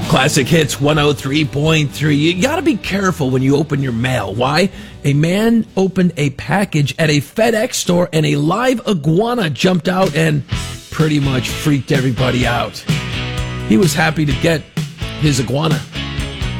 Classic Hits 103.3. You got to be careful when you open your mail. Why? A man opened a package at a FedEx store and a live iguana jumped out and pretty much freaked everybody out. He was happy to get his iguana.